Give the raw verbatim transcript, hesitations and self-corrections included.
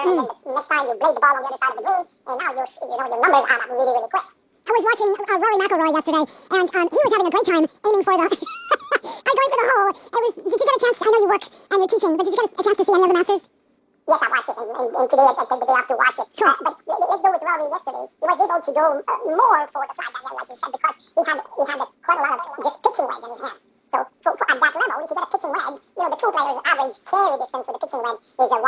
mm. and then the next time you blade the ball on the other side of the green, and now your, you know, your numbers add up really, really quick. I was watching uh, Rory McIlroy yesterday, and um, he was having a great time aiming for the, uh, going for the hole. It was. Did you get a chance? I know you work and you're teaching, but did you get a, a chance to see any of the Masters? Yes, I watched it, and, and, and today I take the day off to watch it. Cool. Uh, but let's go with Rory yesterday. He was able to go uh, more for the flag, like you said, because he had he had